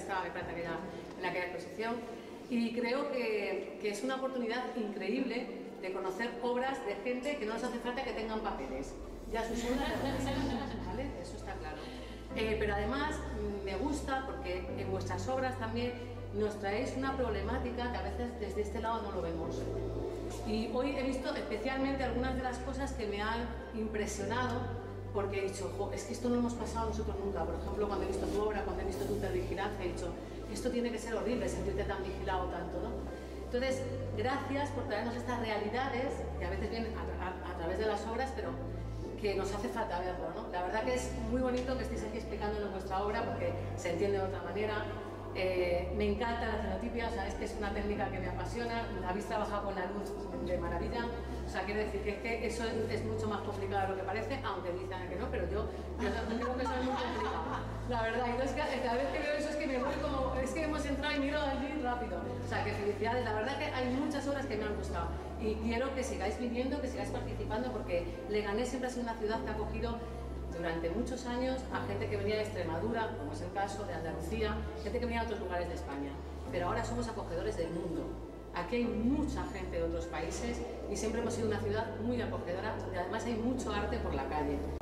estaba, me parece, en aquella exposición. Y creo que es una oportunidad increíble de conocer obras de gente que no les hace falta que tengan papeles. Ya sus obras, ¿vale? Eso está claro. Pero además me gusta porque en vuestras obras también nos traéis una problemática que a veces desde este lado no lo vemos. Y hoy he visto especialmente algunas de las cosas que me han impresionado, porque he dicho, jo, es que esto no hemos pasado nosotros nunca. Por ejemplo, cuando he visto tu obra, cuando he visto tu hipervigilancia, he dicho, esto tiene que ser horrible, sentirte tan vigilado tanto, ¿no? Entonces, gracias por traernos estas realidades, que a veces vienen a través de las obras, pero que nos hace falta verlo, ¿no? La verdad que es muy bonito que estéis aquí explicándonos vuestra obra, porque se entiende de otra manera. Me encanta la cenotipia, o sea, es que es una técnica que me apasiona. Habéis trabajado con la luz de maravilla, o sea, quiero decir que eso es mucho más complicado de lo que parece, aunque dicen que no, pero yo creo que eso es muy complicado, la verdad. Entonces, cada vez que veo eso es que me voy como, es que hemos entrado y miro allí rápido, o sea, que felicidades. La verdad que hay muchas obras que me han gustado y quiero que sigáis viniendo, que sigáis participando, porque Leganés siempre ha sido una ciudad que ha acogido durante muchos años a gente que venía de Extremadura, como es el caso de Andalucía, gente que venía de otros lugares de España, pero ahora somos acogedores del mundo. Aquí hay mucha gente de otros países y siempre hemos sido una ciudad muy acogedora, donde además hay mucho arte por la calle.